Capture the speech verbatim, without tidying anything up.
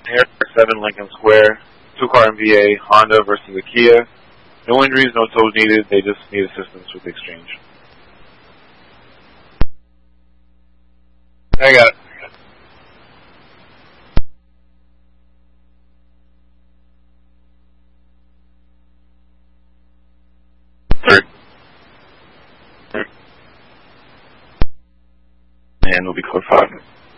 Air seven Lincoln Square, two-car M V A, Honda versus the Kia. No injuries, no tows needed. They just need assistance with the exchange. I got it. Third. And will be code five.